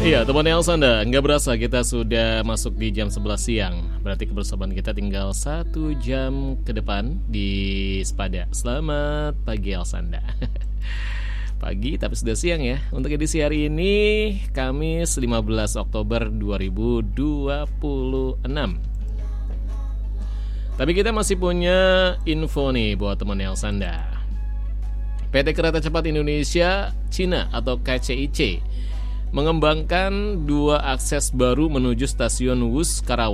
Iya, teman Elsanda, nggak berasa kita sudah masuk di jam 11 siang. Berarti kebersamaan kita tinggal 1 jam ke depan di Sepada. Selamat pagi Elsanda. Pagi tapi sudah siang ya. Untuk edisi hari ini, Kamis 15 Oktober 2026. Tapi kita masih punya info nih buat teman Elsanda. PT Kereta Cepat Indonesia Cina atau KCIC mengembangkan 2 akses baru menuju stasiun Wus Karawang.